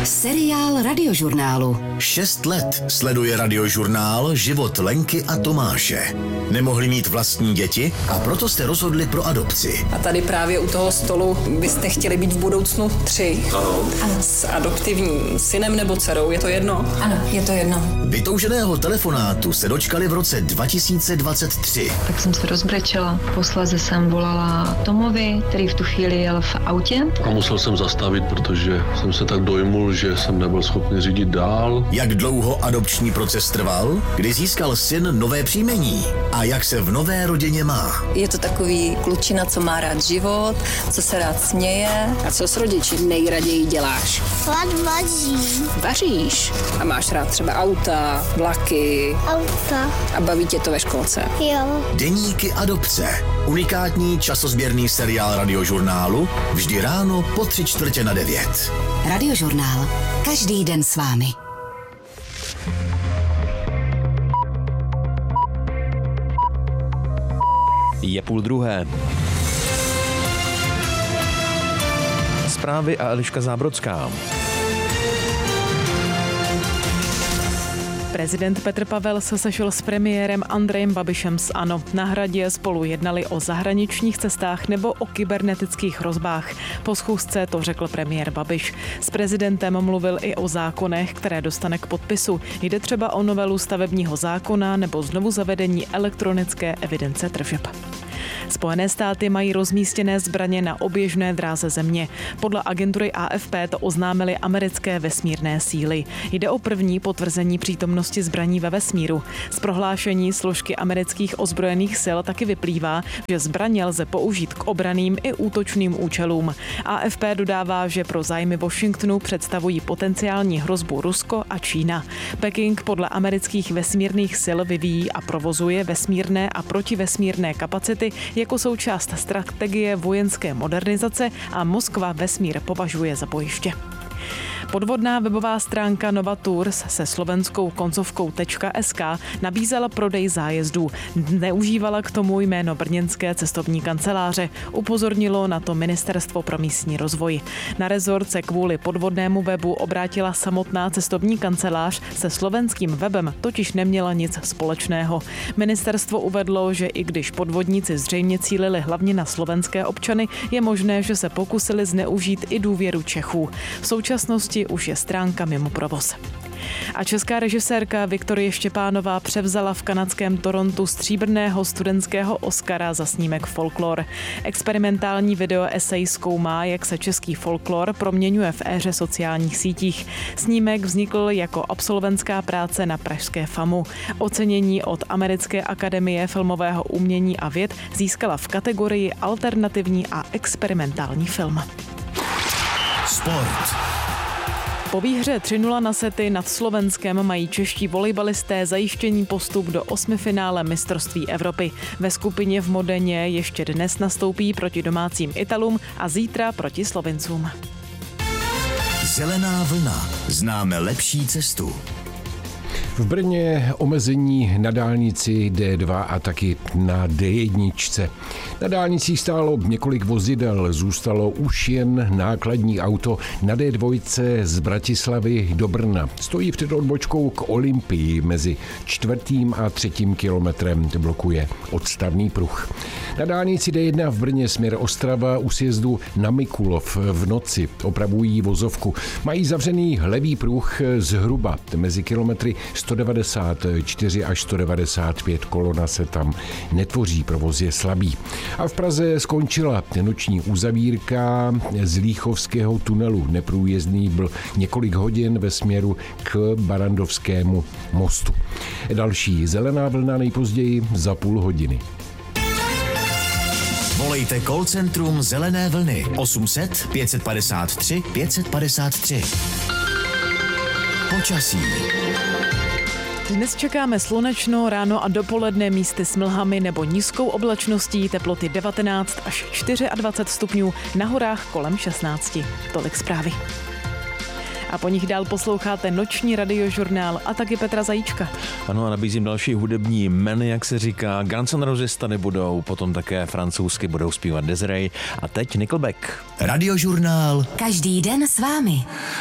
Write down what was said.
Seriál Radiožurnálu. 6 let sleduje Radiožurnál život Lenky a Tomáše. Nemohli mít vlastní děti a proto jste rozhodli pro adopci. A tady právě u toho stolu byste chtěli být v budoucnu 3. Ano. S adoptivním synem nebo dcerou, je to jedno? Ano, je to jedno. Vytouženého telefonátu se dočkali v roce 2023. Tak jsem se rozbrečela. Posléze jsem volala Tomovi, který v tu chvíli jel v autě. A musel jsem zastavit, protože jsem se tak dojmul, že jsem nebyl schopný řídit dál. Jak dlouho adopční proces trval, kdy získal syn nové příjmení a jak se v nové rodině má. Je to takový klučina, co má rád život, co se rád směje. A co s rodiči nejraději děláš? Vařím. Vaříš? A máš rád třeba auta, vlaky? Auta. A baví tě to ve školce? Jo. Deníky adopce. Unikátní časozběrný seriál Radiožurnálu. Vždy ráno po 8:45. Radiožurnál. Každý den s vámi. Je 12:30. Zprávy a Eliška Zábrodská. Prezident Petr Pavel se sešel s premiérem Andrejem Babišem z ANO. Na Hradě spolu jednali o zahraničních cestách nebo o kybernetických hrozbách. Po schůzce to řekl premiér Babiš. S prezidentem mluvil i o zákonech, které dostane k podpisu. Jde třeba o novelu stavebního zákona nebo znovu zavedení elektronické evidence tržeb. Spojené státy mají rozmístěné zbraně na oběžné dráze země. Podle agentury AFP to oznámily americké vesmírné síly. Jde o první potvrzení přítomnosti zbraní ve vesmíru. Z prohlášení složky amerických ozbrojených sil taky vyplývá, že zbraně lze použít k obranným i útočným účelům. AFP dodává, že pro zájmy Washingtonu představují potenciální hrozbu Rusko a Čína. Peking podle amerických vesmírných sil vyvíjí a provozuje vesmírné a protivesmírné kapacity jako součást strategie vojenské modernizace a Moskva vesmír považuje za bojiště. Podvodná webová stránka Nova Tours se slovenskou koncovkou .sk nabízela prodej zájezdů. Neužívala k tomu jméno brněnské cestovní kanceláře. Upozornilo na to Ministerstvo pro místní rozvoj. Na rezort se kvůli podvodnému webu obrátila samotná cestovní kancelář, se slovenským webem totiž neměla nic společného. Ministerstvo uvedlo, že i když podvodníci zřejmě cílili hlavně na slovenské občany, je možné, že se pokusili zneužít i důvěru Čechů. V současnosti už je stránka mimo provoz. A česká režisérka Viktorie Štěpánová převzala v kanadském Torontu stříbrného studentského Oscara za snímek Folklor. Experimentální video esej zkoumá, jak se český folklor proměňuje v éře sociálních sítích. Snímek vznikl jako absolventská práce na pražské FAMu. Ocenění od Americké akademie filmového umění a věd získala v kategorii alternativní a experimentální film. Sport. Po výhře 3-0 na sety nad Slovenskem mají čeští volejbalisté zajištěný postup do 8finále mistrovství Evropy. Ve skupině v Modeně ještě dnes nastoupí proti domácím Italům a zítra proti Slovincům. Zelená vlna. Známe lepší cestu. V Brně omezení na dálnici D2 a taky na D1. Na dálnicích stálo několik vozidel, zůstalo už jen nákladní auto na D2 z Bratislavy do Brna. Stojí před odbočkou k Olympii, mezi 4. a 3. kilometrem blokuje odstavný pruh. Na dálnici D1 v Brně směr Ostrava u sjezdu na Mikulov v noci opravují vozovku. Mají zavřený levý pruh zhruba mezi kilometry 194 až 195, kolona se tam netvoří, provoz je slabý. A v Praze skončila noční uzavírka z Líchovského tunelu. Neprůjezdný byl několik hodin ve směru k Barandovskému mostu. Další zelená vlna nejpozději za půl hodiny. Volejte call centrum Zelené vlny 800 553 553. Počasí. Dnes čekáme slunečno, ráno a dopoledne místy s mlhami nebo nízkou oblačností, teploty 19 až 24 stupňů, na horách kolem 16. Tolik zprávy. A po nich dál posloucháte noční radiožurnál a taky Petra Zajíčka. Ano, a nabízím další hudební jmény, jak se říká. Guns N' Roses tady budou, potom také francouzsky budou zpívat Desiree a teď Nickelback. Radiožurnál. Každý den s vámi.